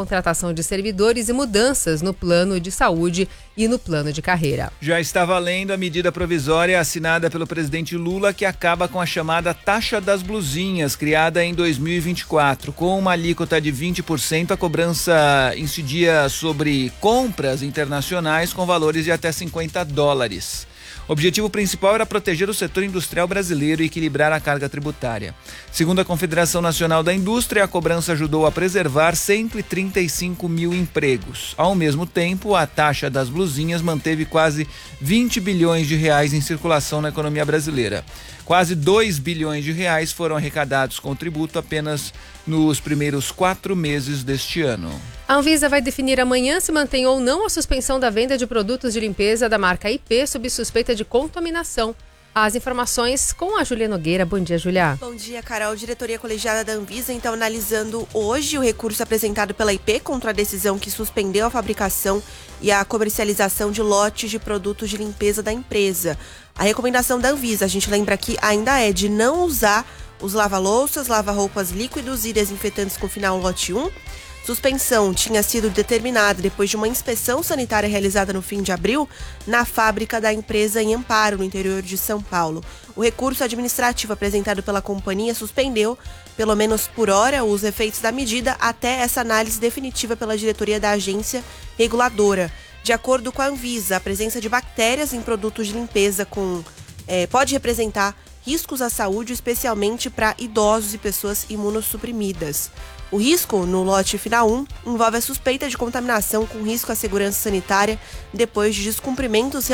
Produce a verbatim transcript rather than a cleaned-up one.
contratação de servidores e mudanças no plano de saúde e no plano de carreira. Já está valendo a medida provisória assinada pelo presidente Lula, que acaba com a chamada taxa das blusinhas, criada em dois mil e vinte e quatro. Com uma alíquota de vinte por cento, a cobrança incidia sobre compras internacionais com valores de até cinquenta dólares. O objetivo principal era proteger o setor industrial brasileiro e equilibrar a carga tributária. Segundo a Confederação Nacional da Indústria, a cobrança ajudou a preservar cento e trinta e cinco mil empregos. Ao mesmo tempo, a taxa das blusinhas manteve quase vinte bilhões de reais em circulação na economia brasileira. Quase dois bilhões de reais foram arrecadados com o tributo apenas nos primeiros quatro meses deste ano. A Anvisa vai definir amanhã se mantém ou não a suspensão da venda de produtos de limpeza da marca I P sob suspeita de contaminação. As informações com a Júlia Nogueira. Bom dia, Júlia. Bom dia, Carol. Diretoria colegiada da Anvisa, então, analisando hoje o recurso apresentado pela I P contra a decisão que suspendeu a fabricação e a comercialização de lotes de produtos de limpeza da empresa. A recomendação da Anvisa, a gente lembra que ainda é de não usar os lava-louças, lava-roupas líquidos e desinfetantes com final lote um. Suspensão tinha sido determinada depois de uma inspeção sanitária realizada no fim de abril na fábrica da empresa em Amparo, no interior de São Paulo. O recurso administrativo apresentado pela companhia suspendeu, pelo menos por hora, os efeitos da medida até essa análise definitiva pela diretoria da agência reguladora. De acordo com a Anvisa, a presença de bactérias em produtos de limpeza com, é, pode representar riscos à saúde, especialmente para idosos e pessoas imunossuprimidas. O risco no lote final um envolve a suspeita de contaminação com risco à segurança sanitária depois de descumprimentos